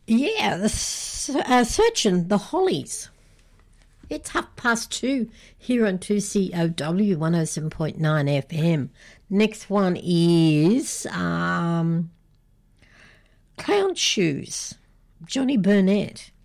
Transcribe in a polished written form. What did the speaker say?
Yeah, searching the Hollies. It's 2:30 here on 2COW 107.9 FM. Next one is Clown Shoes, Johnny Burnett.